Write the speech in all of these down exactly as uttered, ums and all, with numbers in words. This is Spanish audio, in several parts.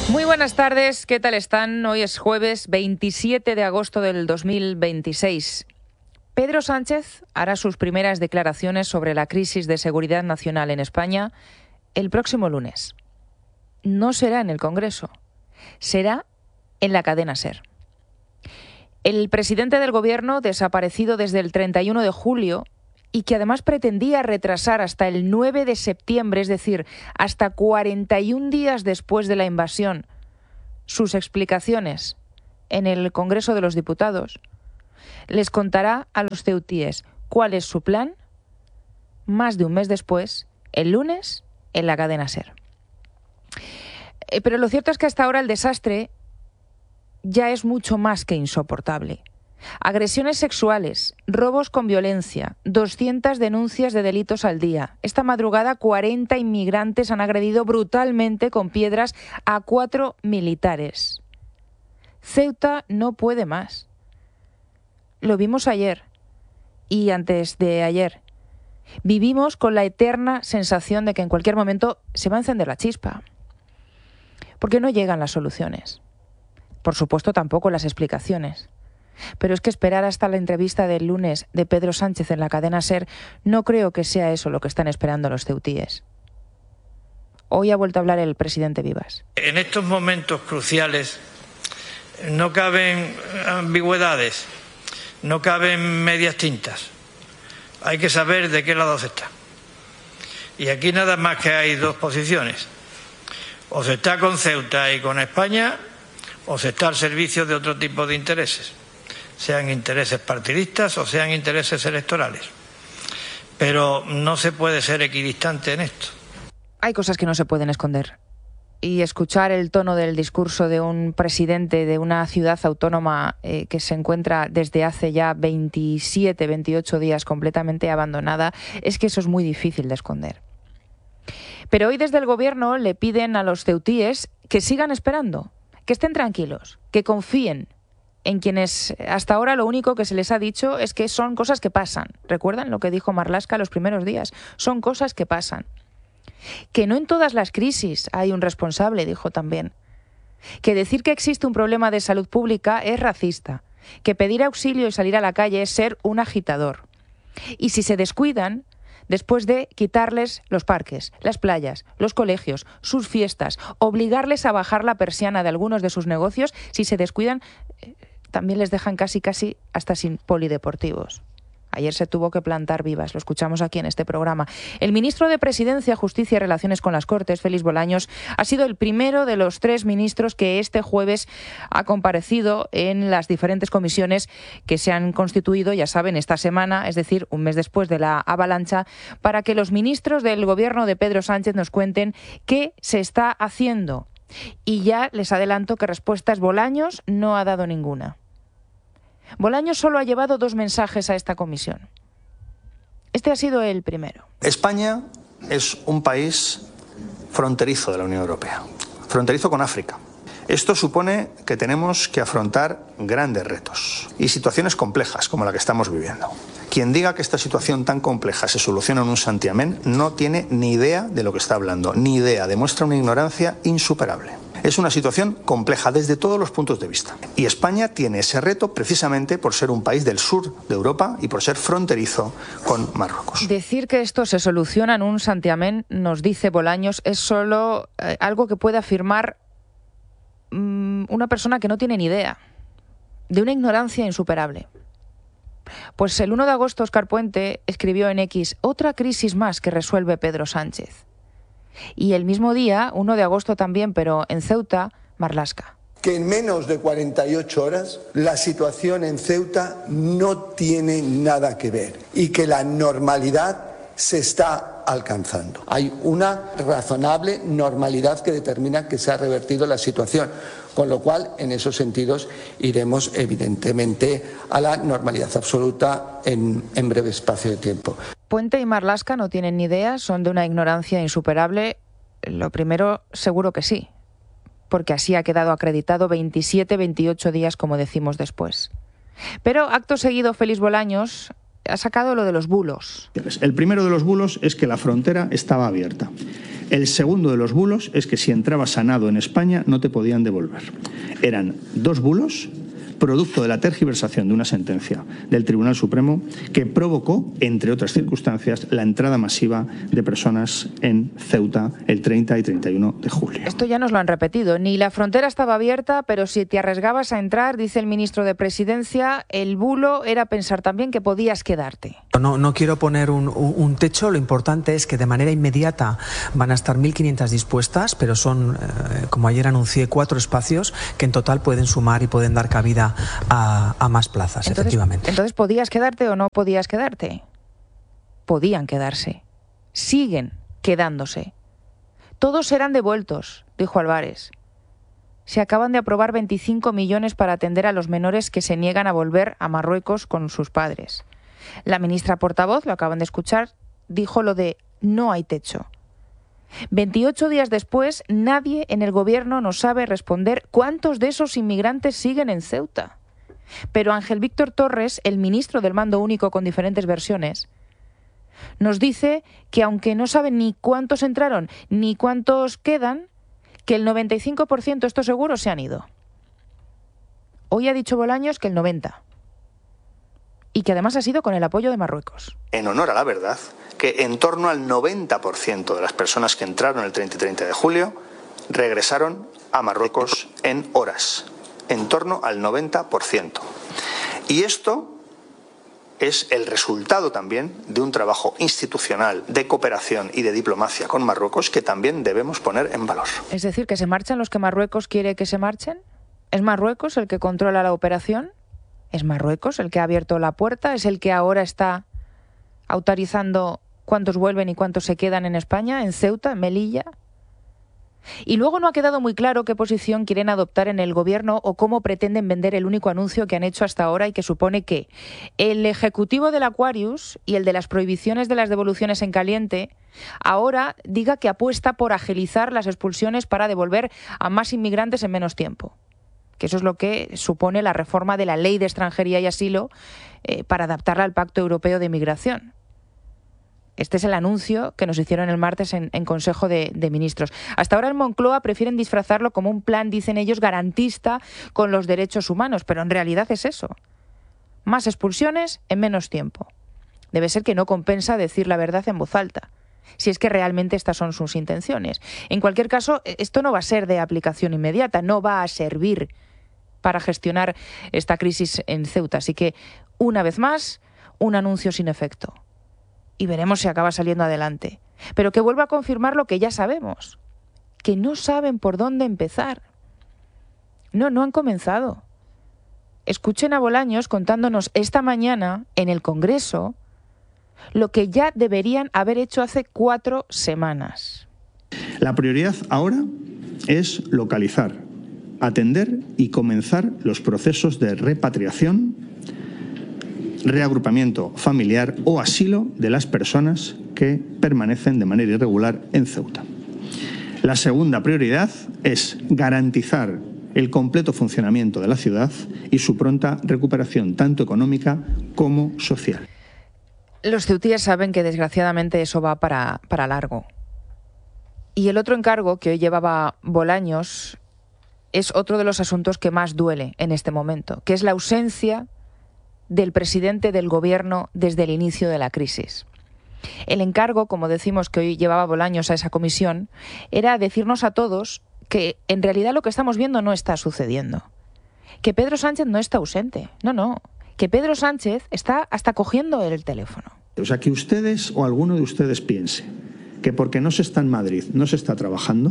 Muy buenas tardes, ¿qué tal están? Hoy es jueves veintisiete de agosto del dos mil veintiséis. Pedro Sánchez hará sus primeras declaraciones sobre la crisis de seguridad nacional en España el próximo lunes. No será en el Congreso, será en la cadena SER. El presidente del Gobierno, desaparecido desde el treinta y uno de julio, y que además pretendía retrasar hasta el nueve de septiembre, es decir, hasta cuarenta y un días después de la invasión, sus explicaciones en el Congreso de los Diputados, les contará a los ceutíes cuál es su plan más de un mes después, el lunes, en la cadena SER. Eh, pero lo cierto es que hasta ahora el desastre ya es mucho más que insoportable. Agresiones sexuales, robos con violencia, doscientas denuncias de delitos al día. Esta madrugada cuarenta inmigrantes han agredido brutalmente con piedras a cuatro militares. Ceuta no puede más. Lo vimos ayer y antes de ayer. Vivimos con la eterna sensación de que en cualquier momento se va a encender la chispa. Porque no llegan las soluciones. Por supuesto, tampoco las explicaciones. Pero es que esperar hasta la entrevista del lunes de Pedro Sánchez en la cadena SER no creo que sea eso lo que están esperando los ceutíes. Hoy ha vuelto a hablar el presidente Vivas. En estos momentos cruciales no caben ambigüedades, no caben medias tintas. Hay que saber de qué lado se está. Y aquí nada más que hay dos posiciones. O se está con Ceuta y con España, o se está al servicio de otro tipo de intereses, sean intereses partidistas o sean intereses electorales. Pero no se puede ser equidistante en esto. Hay cosas que no se pueden esconder. Y escuchar el tono del discurso de un presidente de una ciudad autónoma eh, que se encuentra desde hace ya veintisiete, veintiocho días completamente abandonada, es que eso es muy difícil de esconder. Pero hoy desde el Gobierno le piden a los ceutíes que sigan esperando, que estén tranquilos, que confíen en quienes hasta ahora lo único que se les ha dicho es que son cosas que pasan. ¿Recuerdan lo que dijo Marlaska los primeros días? Son cosas que pasan. Que no en todas las crisis hay un responsable, dijo también. Que decir que existe un problema de salud pública es racista. Que pedir auxilio y salir a la calle es ser un agitador. Y si se descuidan, después de quitarles los parques, las playas, los colegios, sus fiestas, obligarles a bajar la persiana de algunos de sus negocios, si se descuidan, eh, también les dejan casi casi hasta sin polideportivos. Ayer se tuvo que plantar Vivas, lo escuchamos aquí en este programa. El ministro de Presidencia, Justicia y Relaciones con las Cortes, Félix Bolaños, ha sido el primero de los tres ministros que este jueves ha comparecido en las diferentes comisiones que se han constituido, ya saben, esta semana, es decir, un mes después de la avalancha, para que los ministros del gobierno de Pedro Sánchez nos cuenten qué se está haciendo. Y ya les adelanto que respuestas Bolaños no ha dado ninguna. Bolaños solo ha llevado dos mensajes a esta comisión. Este ha sido el primero. España es un país fronterizo de la Unión Europea, fronterizo con África. Esto supone que tenemos que afrontar grandes retos y situaciones complejas como la que estamos viviendo. Quien diga que esta situación tan compleja se soluciona en un santiamén no tiene ni idea de lo que está hablando, ni idea, demuestra una ignorancia insuperable. Es una situación compleja desde todos los puntos de vista. Y España tiene ese reto precisamente por ser un país del sur de Europa y por ser fronterizo con Marruecos. Decir que esto se soluciona en un santiamén, nos dice Bolaños, es solo eh, algo que puede afirmar mmm, una persona que no tiene ni idea, de una ignorancia insuperable. Pues el uno de agosto Óscar Puente escribió en X, otra crisis más que resuelve Pedro Sánchez. Y el mismo día, uno de agosto también, pero en Ceuta, Marlaska. Que en menos de cuarenta y ocho horas la situación en Ceuta no tiene nada que ver y que la normalidad se está alcanzando. Hay una razonable normalidad que determina que se ha revertido la situación, con lo cual, en esos sentidos, iremos evidentemente a la normalidad absoluta en, en breve espacio de tiempo. Puente y Marlaska no tienen ni idea, son de una ignorancia insuperable. Lo primero, seguro que sí, porque así ha quedado acreditado veintisiete, veintiocho días, como decimos después. Pero acto seguido, Félix Bolaños ha sacado lo de los bulos. El primero de los bulos es que la frontera estaba abierta. El segundo de los bulos es que si entrabas sanado en España no te podían devolver. Eran dos bulos producto de la tergiversación de una sentencia del Tribunal Supremo que provocó, entre otras circunstancias, la entrada masiva de personas en Ceuta el treinta y treinta y uno de julio. Esto ya nos lo han repetido. Ni la frontera estaba abierta, pero si te arriesgabas a entrar, dice el ministro de Presidencia, el bulo era pensar también que podías quedarte. No, no quiero poner un, un techo, lo importante es que de manera inmediata van a estar mil quinientas dispuestas, pero son, eh, como ayer anuncié, cuatro espacios que en total pueden sumar y pueden dar cabida a, a más plazas, entonces, efectivamente. Entonces, ¿podías quedarte o no podías quedarte? Podían quedarse. Siguen quedándose. Todos serán devueltos, dijo Álvarez. Se acaban de aprobar veinticinco millones para atender a los menores que se niegan a volver a Marruecos con sus padres. La ministra portavoz, lo acaban de escuchar, dijo lo de no hay techo. veintiocho días después, nadie en el gobierno nos sabe responder cuántos de esos inmigrantes siguen en Ceuta. Pero Ángel Víctor Torres, el ministro del Mando Único con diferentes versiones, nos dice que aunque no saben ni cuántos entraron ni cuántos quedan, que el noventa y cinco por ciento, esto seguro, se han ido. Hoy ha dicho Bolaños que el noventa por ciento. Y que además ha sido con el apoyo de Marruecos. En honor a la verdad, que en torno al noventa por ciento de las personas que entraron el treinta y treinta de julio regresaron a Marruecos en horas. En torno al noventa por ciento. Y esto es el resultado también de un trabajo institucional de cooperación y de diplomacia con Marruecos que también debemos poner en valor. Es decir, que se marchan los que Marruecos quiere que se marchen. ¿Es Marruecos el que controla la operación? ¿Es Marruecos el que ha abierto la puerta? ¿Es el que ahora está autorizando cuántos vuelven y cuántos se quedan en España, en Ceuta, en Melilla? Y luego no ha quedado muy claro qué posición quieren adoptar en el gobierno o cómo pretenden vender el único anuncio que han hecho hasta ahora y que supone que el ejecutivo del Aquarius y el de las prohibiciones de las devoluciones en caliente ahora diga que apuesta por agilizar las expulsiones para devolver a más inmigrantes en menos tiempo. Que eso es lo que supone la reforma de la Ley de Extranjería y Asilo eh, para adaptarla al Pacto Europeo de Migración. Este es el anuncio que nos hicieron el martes en, en Consejo de, de Ministros. Hasta ahora en Moncloa prefieren disfrazarlo como un plan, dicen ellos, garantista con los derechos humanos, pero en realidad es eso. Más expulsiones en menos tiempo. Debe ser que no compensa decir la verdad en voz alta, si es que realmente estas son sus intenciones. En cualquier caso, esto no va a ser de aplicación inmediata, no va a servir para gestionar esta crisis en Ceuta. Así que, una vez más, un anuncio sin efecto. Y veremos si acaba saliendo adelante. Pero que vuelva a confirmar lo que ya sabemos, que no saben por dónde empezar. No, no han comenzado. Escuchen a Bolaños contándonos esta mañana en el Congreso lo que ya deberían haber hecho hace cuatro semanas. La prioridad ahora es localizar, atender y comenzar los procesos de repatriación, reagrupamiento familiar o asilo de las personas que permanecen de manera irregular en Ceuta. La segunda prioridad es garantizar el completo funcionamiento de la ciudad y su pronta recuperación tanto económica como social. Los ceutíes saben que desgraciadamente eso va para, para largo. Y el otro encargo que hoy llevaba Bolaños es otro de los asuntos que más duele en este momento, que es la ausencia del presidente del gobierno desde el inicio de la crisis. El encargo, como decimos, que hoy llevaba Bolaños a esa comisión, era decirnos a todos que en realidad lo que estamos viendo no está sucediendo. Que Pedro Sánchez no está ausente, no, no. Que Pedro Sánchez está hasta cogiendo el teléfono. O sea, que ustedes o alguno de ustedes piense que porque no se está en Madrid no se está trabajando,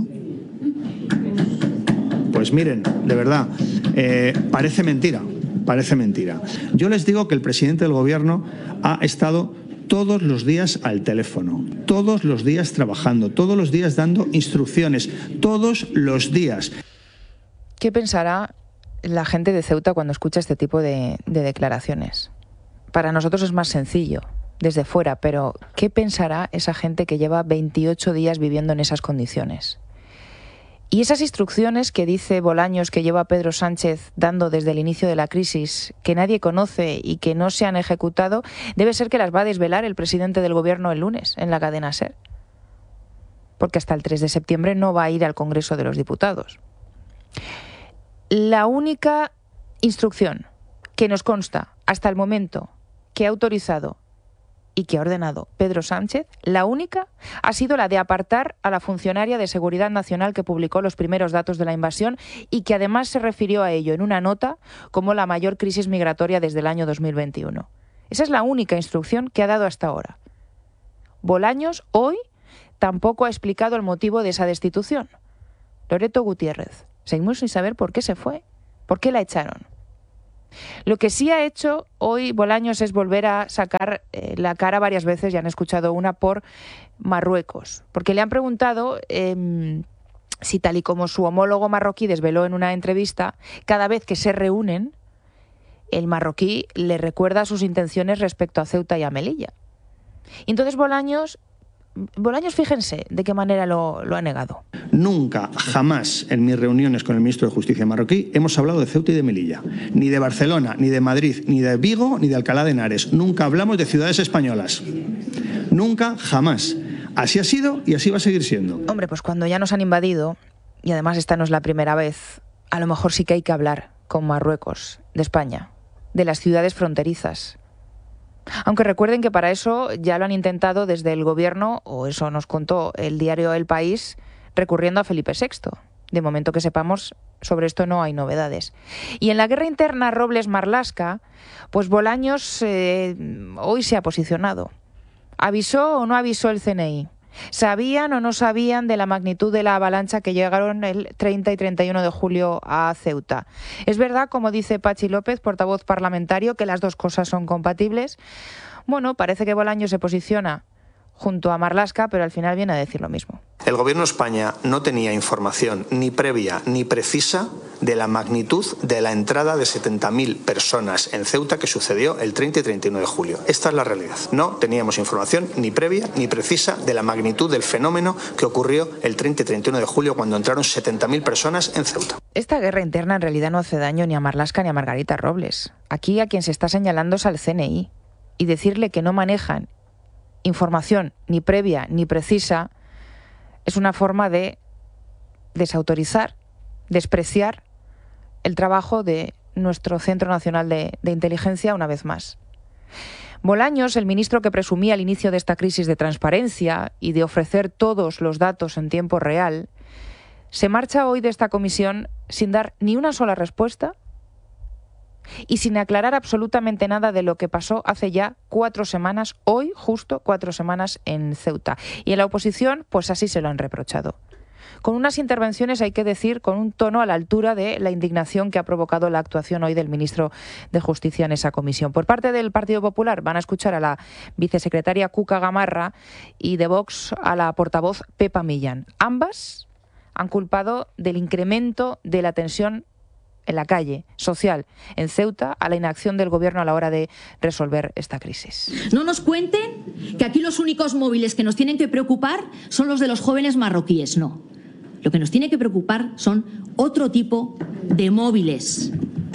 pues miren, de verdad, eh, parece mentira, parece mentira. Yo les digo que el presidente del gobierno ha estado todos los días al teléfono, todos los días trabajando, todos los días dando instrucciones, todos los días. ¿Qué pensará la gente de Ceuta cuando escucha este tipo de, de declaraciones? Para nosotros es más sencillo, desde fuera, pero ¿qué pensará esa gente que lleva veintiocho días viviendo en esas condiciones? Y esas instrucciones que dice Bolaños que lleva Pedro Sánchez dando desde el inicio de la crisis, que nadie conoce y que no se han ejecutado, debe ser que las va a desvelar el presidente del gobierno el lunes en la cadena SER. porque hasta el tres de septiembre no va a ir al Congreso de los Diputados. La única instrucción que nos consta hasta el momento que ha autorizado y que ha ordenado Pedro Sánchez, la única, ha sido la de apartar a la funcionaria de Seguridad Nacional que publicó los primeros datos de la invasión y que además se refirió a ello en una nota como la mayor crisis migratoria desde el año dos mil veintiuno. Esa es la única instrucción que ha dado hasta ahora. Bolaños hoy tampoco ha explicado el motivo de esa destitución. Loreto Gutiérrez, seguimos sin saber por qué se fue, por qué la echaron. Lo que sí ha hecho hoy Bolaños es volver a sacar eh, la cara varias veces, ya han escuchado una, por Marruecos, porque le han preguntado eh, si, tal y como su homólogo marroquí desveló en una entrevista, cada vez que se reúnen, el marroquí le recuerda sus intenciones respecto a Ceuta y a Melilla. Y entonces Bolaños... Bolaños, fíjense de qué manera lo, lo ha negado. Nunca, jamás, en mis reuniones con el ministro de Justicia marroquí, hemos hablado de Ceuta y de Melilla. Ni de Barcelona, ni de Madrid, ni de Vigo, ni de Alcalá de Henares. Nunca hablamos de ciudades españolas. Nunca, jamás. Así ha sido y así va a seguir siendo. Hombre, pues cuando ya nos han invadido, y además esta no es la primera vez, a lo mejor sí que hay que hablar con Marruecos, de España, de las ciudades fronterizas. Aunque recuerden que para eso ya lo han intentado desde el gobierno, o eso nos contó el diario El País, recurriendo a Felipe sexto. De momento que sepamos, sobre esto no hay novedades. Y en la guerra interna Robles-Marlaska, pues Bolaños eh, hoy se ha posicionado. ¿Avisó o no avisó el C N I? ¿Sabían o no sabían de la magnitud de la avalancha que llegaron el treinta y treinta y uno de julio a Ceuta? Es verdad, como dice Pachi López, portavoz parlamentario, que las dos cosas son compatibles. Bueno, parece que Bolaños se posiciona junto a Marlaska, pero al final viene a decir lo mismo. El Gobierno de España no tenía información ni previa ni precisa de la magnitud de la entrada de setenta mil personas en Ceuta que sucedió el treinta y treinta y uno de julio. Esta es la realidad. No teníamos información ni previa ni precisa de la magnitud del fenómeno que ocurrió el treinta y treinta y uno de julio cuando entraron setenta mil personas en Ceuta. Esta guerra interna en realidad no hace daño ni a Marlaska ni a Margarita Robles. Aquí a quien se está señalando es al C N I. Y decirle que no manejan información ni previa ni precisa es una forma de desautorizar, despreciar el trabajo de nuestro Centro Nacional de, de Inteligencia una vez más. Bolaños, el ministro que presumía al inicio de esta crisis de transparencia y de ofrecer todos los datos en tiempo real, se marcha hoy de esta comisión sin dar ni una sola respuesta y sin aclarar absolutamente nada de lo que pasó hace ya cuatro semanas, hoy justo cuatro semanas en Ceuta. Y en la oposición, pues así se lo han reprochado. Con unas intervenciones, hay que decir, con un tono a la altura de la indignación que ha provocado la actuación hoy del ministro de Justicia en esa comisión. Por parte del Partido Popular van a escuchar a la vicesecretaria Cuca Gamarra y de Vox a la portavoz Pepa Millán. Ambas han culpado del incremento de la tensión en la calle, social, en Ceuta, a la inacción del Gobierno a la hora de resolver esta crisis. No nos cuenten que aquí los únicos móviles que nos tienen que preocupar son los de los jóvenes marroquíes, no. Lo que nos tiene que preocupar son otro tipo de móviles.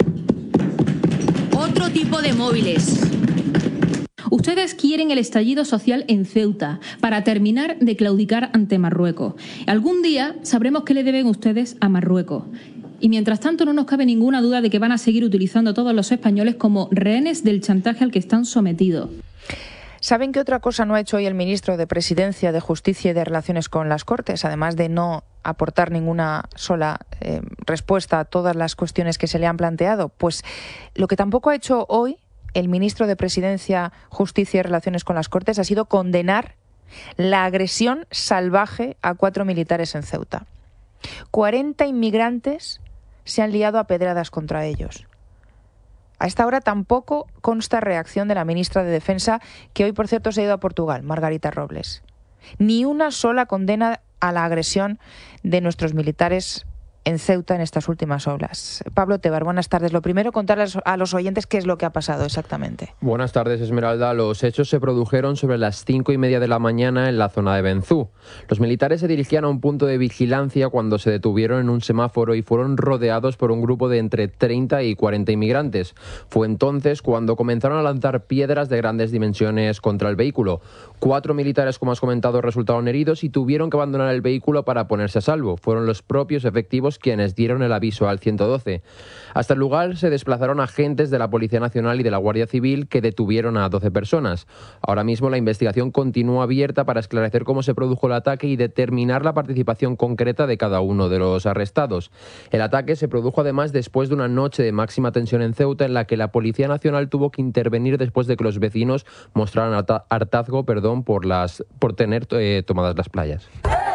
Otro tipo de móviles. Ustedes quieren el estallido social en Ceuta para terminar de claudicar ante Marruecos. Algún día sabremos qué le deben ustedes a Marruecos. Y mientras tanto no nos cabe ninguna duda de que van a seguir utilizando a todos los españoles como rehenes del chantaje al que están sometidos. ¿Saben qué otra cosa no ha hecho hoy el ministro de Presidencia, de Justicia y de Relaciones con las Cortes? Además de no aportar ninguna sola eh, respuesta a todas las cuestiones que se le han planteado. Pues lo que tampoco ha hecho hoy el ministro de Presidencia, Justicia y Relaciones con las Cortes ha sido condenar la agresión salvaje a cuatro militares en Ceuta. cuarenta inmigrantes se han liado a pedradas contra ellos. A esta hora tampoco consta reacción de la ministra de Defensa, que hoy, por cierto, se ha ido a Portugal, Margarita Robles. Ni una sola condena a la agresión de nuestros militares en Ceuta en estas últimas horas. Pablo Tebar, buenas tardes. Lo primero, contarles a los oyentes qué es lo que ha pasado exactamente. Buenas tardes, Esmeralda. Los hechos se produjeron sobre las cinco y media de la mañana en la zona de Benzú. Los militares se dirigían a un punto de vigilancia cuando se detuvieron en un semáforo y fueron rodeados por un grupo de entre treinta y cuarenta inmigrantes. Fue entonces cuando comenzaron a lanzar piedras de grandes dimensiones contra el vehículo. Cuatro militares, como has comentado, resultaron heridos y tuvieron que abandonar el vehículo para ponerse a salvo. Fueron los propios efectivos quienes dieron el aviso al ciento doce. Hasta el lugar se desplazaron agentes de la Policía Nacional y de la Guardia Civil que detuvieron a doce personas. Ahora mismo la investigación continúa abierta para esclarecer cómo se produjo el ataque y determinar la participación concreta de cada uno de los arrestados. El ataque se produjo además después de una noche de máxima tensión en Ceuta en la que la Policía Nacional tuvo que intervenir después de que los vecinos mostraran hartazgo perdón, por, las, por tener eh, tomadas las playas.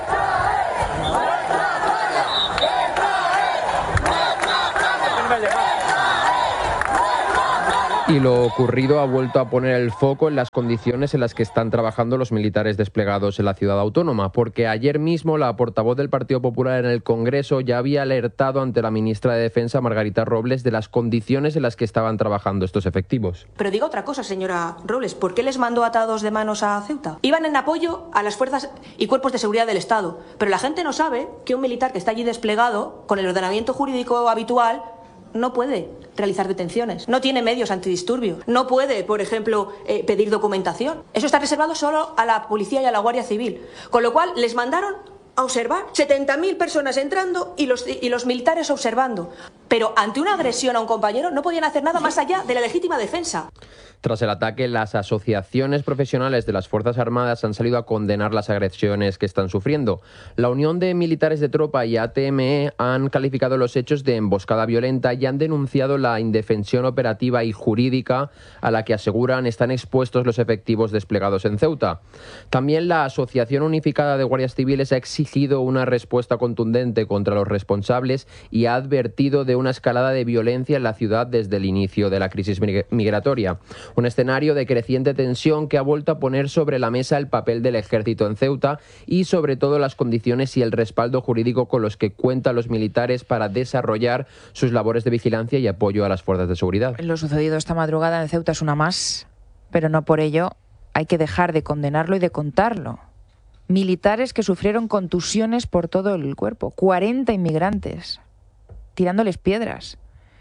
Y lo ocurrido ha vuelto a poner el foco en las condiciones en las que están trabajando los militares desplegados en la ciudad autónoma, porque ayer mismo la portavoz del Partido Popular en el Congreso ya había alertado ante la ministra de Defensa, Margarita Robles, de las condiciones en las que estaban trabajando estos efectivos. Pero diga otra cosa, señora Robles, ¿por qué les mandó atados de manos a Ceuta? Iban en apoyo a las fuerzas y cuerpos de seguridad del Estado, pero la gente no sabe que un militar que está allí desplegado, con el ordenamiento jurídico habitual, no puede realizar detenciones, no tiene medios antidisturbios, no puede, por ejemplo, eh, pedir documentación. Eso está reservado solo a la policía y a la Guardia Civil. Con lo cual, les mandaron a observar. setenta mil personas entrando y los, y los militares observando. Pero ante una agresión a un compañero no podían hacer nada más allá de la legítima defensa. Tras el ataque, las asociaciones profesionales de las Fuerzas Armadas han salido a condenar las agresiones que están sufriendo. La Unión de Militares de Tropa y A T M E han calificado los hechos de emboscada violenta y han denunciado la indefensión operativa y jurídica a la que aseguran están expuestos los efectivos desplegados en Ceuta. También la Asociación Unificada de Guardias Civiles ha exigido una respuesta contundente contra los responsables y ha advertido de una escalada de violencia en la ciudad desde el inicio de la crisis migratoria. Un escenario de creciente tensión que ha vuelto a poner sobre la mesa el papel del ejército en Ceuta y sobre todo las condiciones y el respaldo jurídico con los que cuentan los militares para desarrollar sus labores de vigilancia y apoyo a las fuerzas de seguridad. Lo sucedido esta madrugada en Ceuta es una más, pero no por ello hay que dejar de condenarlo y de contarlo. Militares que sufrieron contusiones por todo el cuerpo, cuarenta inmigrantes, tirándoles piedras.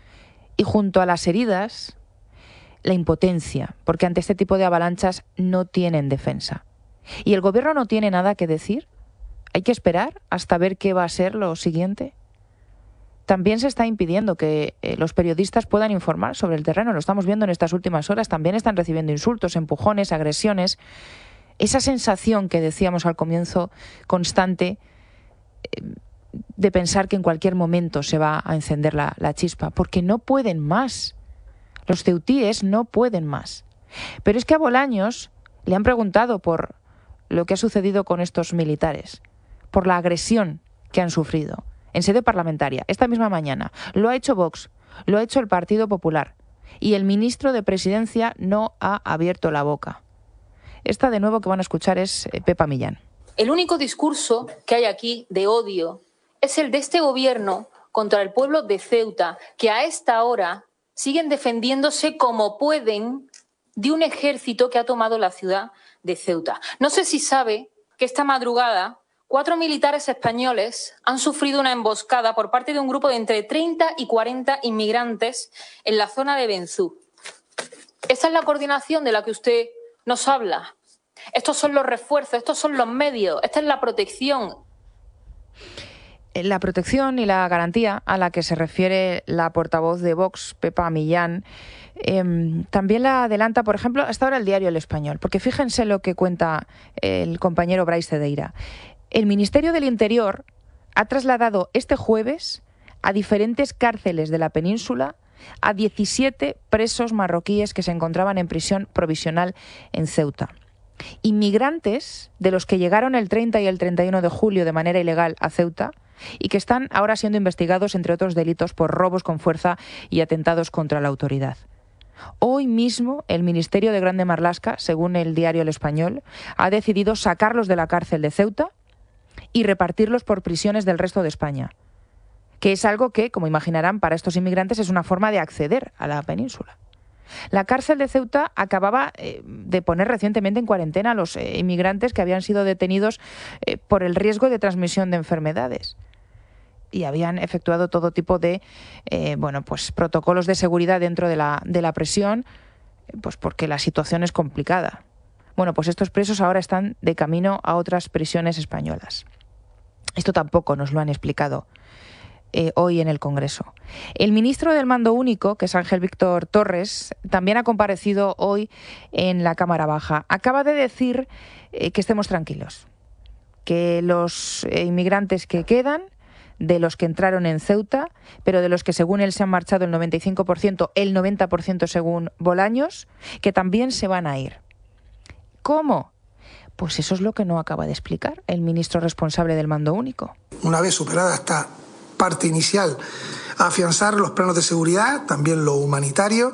Y junto a las heridas, la impotencia, porque ante este tipo de avalanchas no tienen defensa. ¿Y el gobierno no tiene nada que decir? ¿Hay que esperar hasta ver qué va a ser lo siguiente? También se está impidiendo que eh, los periodistas puedan informar sobre el terreno. Lo estamos viendo en estas últimas horas. También están recibiendo insultos, empujones, agresiones. Esa sensación que decíamos al comienzo, constante, eh, de pensar que en cualquier momento se va a encender la, la chispa, porque no pueden más. Los ceutíes no pueden más. Pero es que a Bolaños le han preguntado por lo que ha sucedido con estos militares, por la agresión que han sufrido en sede parlamentaria, esta misma mañana. Lo ha hecho Vox, lo ha hecho el Partido Popular, y el ministro de Presidencia no ha abierto la boca. Esta de nuevo que van a escuchar es Pepa Millán. El único discurso que hay aquí de odio es el de este gobierno contra el pueblo de Ceuta, que a esta hora siguen defendiéndose como pueden de un ejército que ha tomado la ciudad de Ceuta. No sé si sabe que esta madrugada cuatro militares españoles han sufrido una emboscada por parte de un grupo de entre treinta y cuarenta inmigrantes en la zona de Benzú. Esta es la coordinación de la que usted nos habla. Estos son los refuerzos, estos son los medios, esta es la protección. La protección y la garantía a la que se refiere la portavoz de Vox, Pepa Millán, eh, también la adelanta, por ejemplo, hasta ahora el diario El Español, porque fíjense lo que cuenta el compañero Brais Cedeira. El Ministerio del Interior ha trasladado este jueves a diferentes cárceles de la península a diecisiete presos marroquíes que se encontraban en prisión provisional en Ceuta. Inmigrantes de los que llegaron el treinta y el treinta y uno de julio de manera ilegal a Ceuta y que están ahora siendo investigados, entre otros delitos, por robos con fuerza y atentados contra la autoridad. Hoy mismo el Ministerio de Grande Marlaska, según el diario El Español, ha decidido sacarlos de la cárcel de Ceuta y repartirlos por prisiones del resto de España. que es algo que, como imaginarán, para estos inmigrantes es una forma de acceder a la península. La cárcel de Ceuta acababa eh, de poner recientemente en cuarentena a los eh, inmigrantes que habían sido detenidos eh, por el riesgo de transmisión de enfermedades. Y habían efectuado todo tipo de eh, bueno, pues, protocolos de seguridad dentro de la, de la prisión, pues porque la situación es complicada. Bueno, pues estos presos ahora están de camino a otras prisiones españolas. Esto tampoco nos lo han explicado Eh, hoy en el Congreso. El ministro del Mando Único, que es Ángel Víctor Torres, también ha comparecido hoy en la Cámara Baja. Acaba de decir eh, que estemos tranquilos, que los eh, inmigrantes que quedan, de los que entraron en Ceuta, pero de los que según él se han marchado el noventa y cinco por ciento, el noventa por ciento según Bolaños, que también se van a ir. ¿Cómo? Pues eso es lo que no acaba de explicar el ministro responsable del Mando Único. Una vez superada esta parte inicial, afianzar los planos de seguridad, también lo humanitario,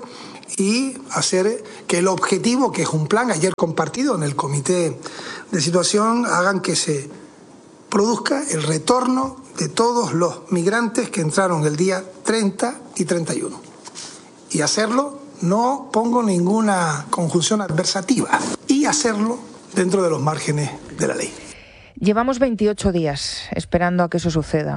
y hacer que el objetivo, que es un plan ayer compartido en el comité de situación, hagan que se produzca el retorno de todos los migrantes que entraron el día treinta y treinta y uno. Y hacerlo, no pongo ninguna conjunción adversativa, y hacerlo dentro de los márgenes de la ley. Llevamos veintiocho días esperando a que eso suceda.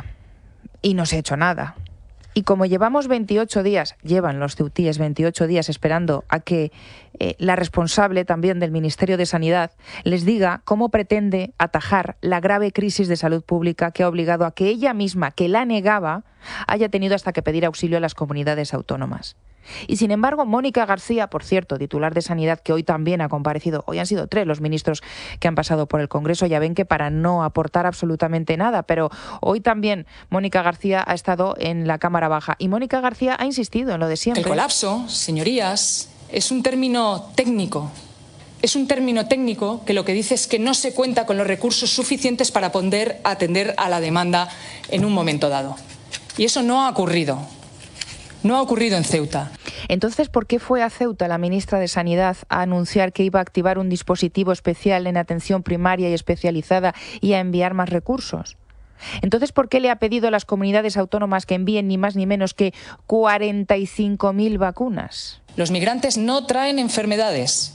Y no se ha hecho nada. Y como llevamos veintiocho días, llevan los ceutíes veintiocho días esperando a que eh, la responsable también del Ministerio de Sanidad les diga cómo pretende atajar la grave crisis de salud pública que ha obligado a que ella misma, que la negaba, haya tenido hasta que pedir auxilio a las comunidades autónomas. Y sin embargo, Mónica García, por cierto, titular de Sanidad, que hoy también ha comparecido, hoy han sido tres los ministros que han pasado por el Congreso, ya ven que para no aportar absolutamente nada, pero hoy también Mónica García ha estado en la Cámara Baja y Mónica García ha insistido en lo de siempre. El colapso, señorías, es un término técnico. Es un término técnico que lo que dice es que no se cuenta con los recursos suficientes para poder atender a la demanda en un momento dado. Y eso no ha ocurrido. No ha ocurrido en Ceuta. Entonces, ¿por qué fue a Ceuta la ministra de Sanidad a anunciar que iba a activar un dispositivo especial en atención primaria y especializada y a enviar más recursos? Entonces, ¿por qué le ha pedido a las comunidades autónomas que envíen ni más ni menos que cuarenta y cinco mil vacunas? Los migrantes no traen enfermedades.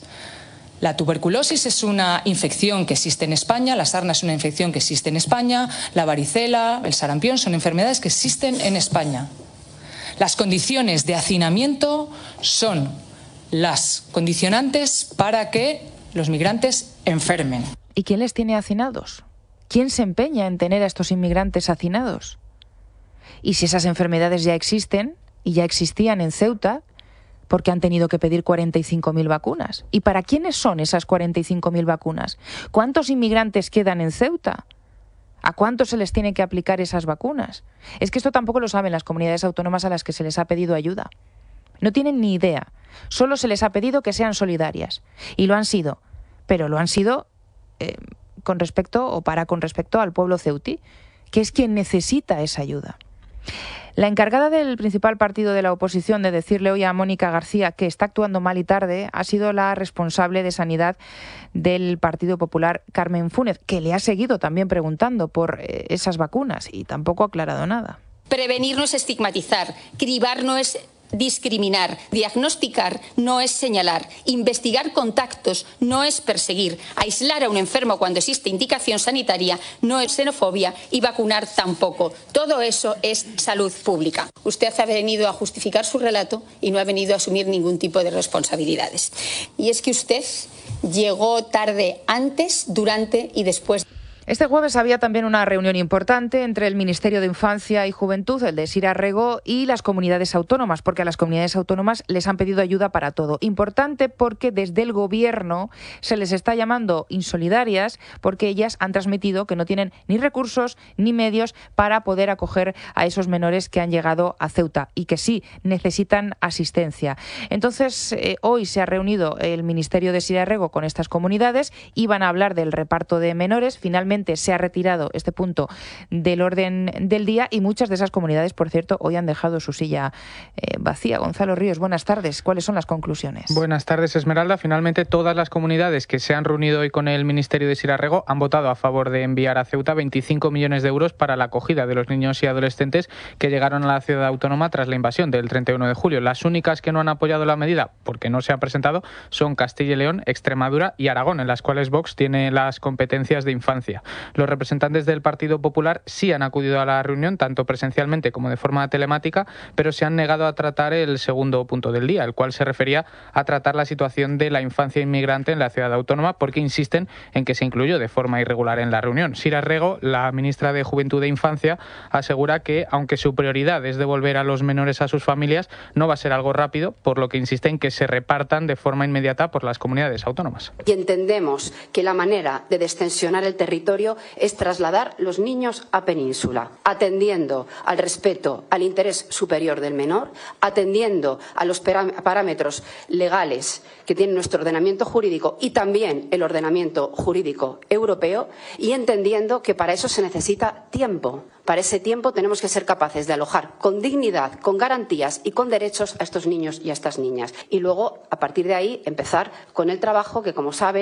La tuberculosis es una infección que existe en España, la sarna es una infección que existe en España, la varicela, el sarampión son enfermedades que existen en España. Las condiciones de hacinamiento son las condicionantes para que los migrantes enfermen. ¿Y quién les tiene hacinados? ¿Quién se empeña en tener a estos inmigrantes hacinados? Y si esas enfermedades ya existen y ya existían en Ceuta, ¿por qué han tenido que pedir cuarenta y cinco mil vacunas? ¿Y para quiénes son esas cuarenta y cinco mil vacunas? ¿Cuántos inmigrantes quedan en Ceuta? ¿A cuántos se les tiene que aplicar esas vacunas? Es que esto tampoco lo saben las comunidades autónomas a las que se les ha pedido ayuda. No tienen ni idea. Solo se les ha pedido que sean solidarias. Y lo han sido. Pero lo han sido eh, con respecto o para con respecto al pueblo ceutí, que es quien necesita esa ayuda. La encargada del principal partido de la oposición de decirle hoy a Mónica García que está actuando mal y tarde ha sido la responsable de Sanidad del Partido Popular, Carmen Fúnez, que le ha seguido también preguntando por eh, esas vacunas y tampoco ha aclarado nada. Prevenir no es estigmatizar, cribar no es discriminar, diagnosticar no es señalar, investigar contactos no es perseguir, aislar a un enfermo cuando existe indicación sanitaria no es xenofobia y vacunar tampoco. Todo eso es salud pública. Usted ha venido a justificar su relato y no ha venido a asumir ningún tipo de responsabilidades. Y es que usted llegó tarde antes, durante y después. Este jueves había también una reunión importante entre el Ministerio de Infancia y Juventud, el de Sira Rego, y las comunidades autónomas, porque a las comunidades autónomas les han pedido ayuda para todo. Importante porque desde el Gobierno se les está llamando insolidarias porque ellas han transmitido que no tienen ni recursos ni medios para poder acoger a esos menores que han llegado a Ceuta y que sí necesitan asistencia. Entonces, eh, hoy se ha reunido el Ministerio de Sira Rego con estas comunidades y van a hablar del reparto de menores. Finalmente, finalmente se ha retirado este punto del orden del día y muchas de esas comunidades, por cierto, hoy han dejado su silla eh, vacía. Gonzalo Ríos, buenas tardes. ¿Cuáles son las conclusiones? Buenas tardes, Esmeralda. Finalmente, todas las comunidades que se han reunido hoy con el Ministerio de Sirarrego han votado a favor de enviar a Ceuta veinticinco millones de euros para la acogida de los niños y adolescentes que llegaron a la ciudad autónoma tras la invasión del treinta y uno de julio. Las únicas que no han apoyado la medida, porque no se han presentado, son Castilla y León, Extremadura y Aragón, en las cuales Vox tiene las competencias de infancia. Los representantes del Partido Popular sí han acudido a la reunión, tanto presencialmente como de forma telemática, pero se han negado a tratar el segundo punto del día, el cual se refería a tratar la situación de la infancia inmigrante en la ciudad autónoma, porque insisten en que se incluyó de forma irregular en la reunión. Sirarrego, la ministra de Juventud e Infancia, asegura que, aunque su prioridad es devolver a los menores a sus familias, no va a ser algo rápido, por lo que insiste en que se repartan de forma inmediata por las comunidades autónomas. Y entendemos que la manera de descensionar el territorio es trasladar los niños a península, atendiendo al respeto al interés superior del menor, atendiendo a los parámetros legales que tiene nuestro ordenamiento jurídico y también el ordenamiento jurídico europeo, y entendiendo que para eso se necesita tiempo. Para ese tiempo tenemos que ser capaces de alojar con dignidad, con garantías y con derechos a estos niños y a estas niñas. Y luego, a partir de ahí, empezar con el trabajo que, como saben,